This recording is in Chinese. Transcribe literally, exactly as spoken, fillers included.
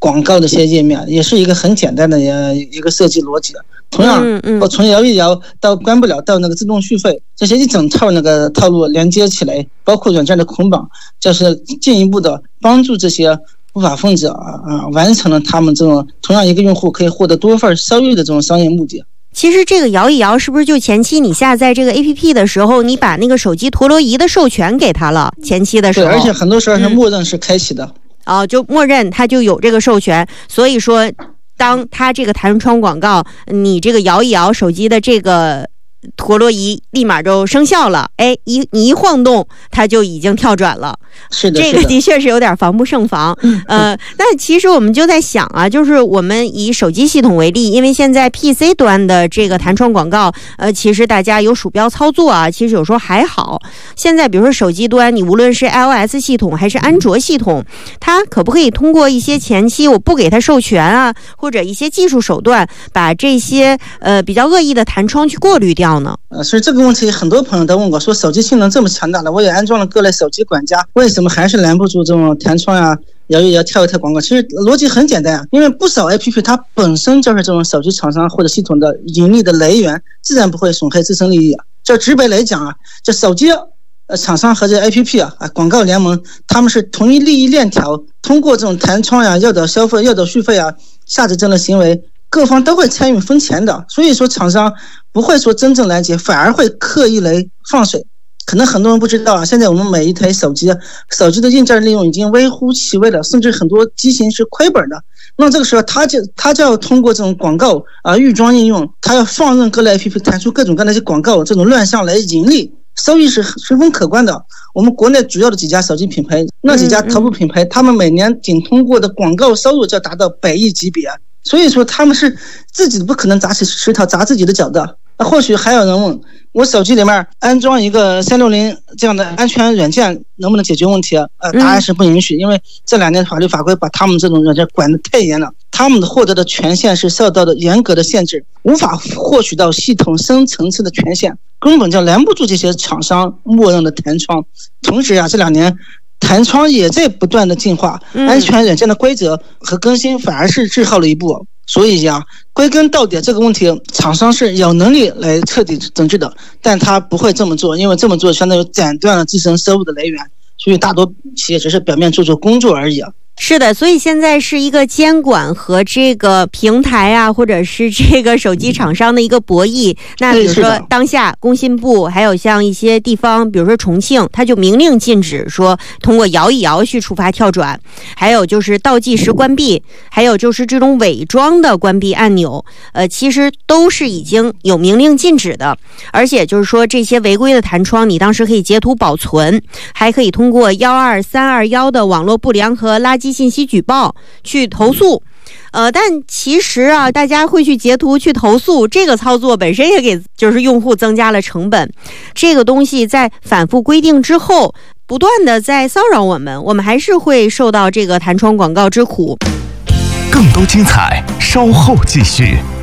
广告的一些页面，也是一个很简单的一个设计逻辑。同样，我从摇一摇到关不了到那个自动续费，这些一整套那个套路连接起来，包括软件的捆绑，就是进一步的帮助这些不法分子啊啊完成了他们这种同样一个用户可以获得多份收益的这种商业目的。 其实这个摇一摇是不是就前期你下载这个 A P P 的时候，你把那个手机陀螺仪的授权给他了？前期的时候， 对，而且很多时候是默认是开启的。 嗯、哦，就默认他就有这个授权，所以说。当他这个弹窗广告，你这个摇一摇手机的这个陀螺仪立马就生效了，哎，一你一晃动，它就已经跳转了。 是的， 这个的确是有点防不胜防。呃，那其实我们就在想啊，就是我们以手机系统为例，因为现在 P C 端的这个弹窗广告，呃，其实大家有鼠标操作啊，其实有时候还好。现在比如说手机端，你无论是 iOS 系统还是安卓系统，它可不可以通过一些前期我不给它授权啊，或者一些技术手段，把这些呃比较恶意的弹窗去过滤掉呢？ 呃，所以这个问题很多朋友都问过，说手机性能这么强大了，我也安装了各类手机管家，为什么还是拦不住这种弹窗呀、摇一摇、跳一跳广告？其实逻辑很简单啊，因为不少 A P P 它本身就是这种手机厂商或者系统的盈利的来源，自然不会损害自身利益啊。这直白来讲啊，这手机呃厂商和这 A P P 啊啊广告联盟，他们是同一利益链条，通过这种弹窗呀、诱导消费、诱导续费啊、下指针的行为，各方都会参与分钱的。所以说厂商不会说真正拦截，反而会刻意来放水。可能很多人不知道啊，现在我们每一台手机手机的硬件利用已经微乎其微了，甚至很多机型是亏本的。那这个时候他就他就要通过这种广告啊预装应用，他要放任各类 A P P 弹出各种各样的些广告，这种乱象来盈利，收益是十分可观的。我们国内主要的几家手机品牌，那几家头部品牌，他们每年仅通过的广告收入就要达到百亿级别，所以说他们是自己不可能砸起石头砸自己的脚的。那或许还有人问，我手机里面安装一个三六零这样的安全软件能不能解决问题？呃，答案是不允许，因为这两年法律法规把他们这种软件管得太严了，他们的获得的权限是受到的严格的限制，无法获取到系统深层次的权限，根本就拦不住这些厂商默认的弹窗。同时啊，这两年弹窗也在不断的进化，安全软件的规则和更新反而是滞后了一步。所以呀，归根到底这个问题，厂商是有能力来彻底整治的，但他不会这么做，因为这么做相当于斩断了自身收入的来源，所以大多企业只是表面做做工作而已啊。 是的，所以现在是一个监管和这个平台啊，或者是这个手机厂商的一个博弈。那比如说当下工信部还有像一些地方，比如说重庆，它就明令禁止说通过摇一摇去触发跳转，还有就是倒计时关闭，还有就是这种伪装的关闭按钮，呃，其实都是已经有明令禁止的。而且就是说这些违规的弹窗，你当时可以截图保存，还可以通过幺二三二幺的网络不良和垃圾信息举报去投诉。呃，但其实啊，大家会去截图去投诉，这个操作本身也给就是用户增加了成本。这个东西在反复规定之后，不断的在骚扰我们，我们还是会受到这个弹窗广告之苦。 更多精彩稍后继续。